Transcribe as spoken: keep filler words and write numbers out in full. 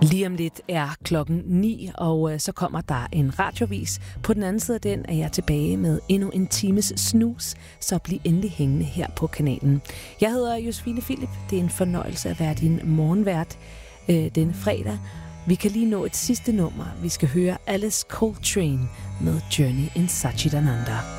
Lige om lidt er klokken ni, og så kommer der en radiovis. På den anden side af den er jeg tilbage med endnu en times snus, så bliv endelig hængende her på kanalen. Jeg hedder Josefine Philip. Det er en fornøjelse at være din morgenvært øh, denne fredag. Vi kan lige nå et sidste nummer. Vi skal høre Alice Coltrane med Journey in Satchitananda.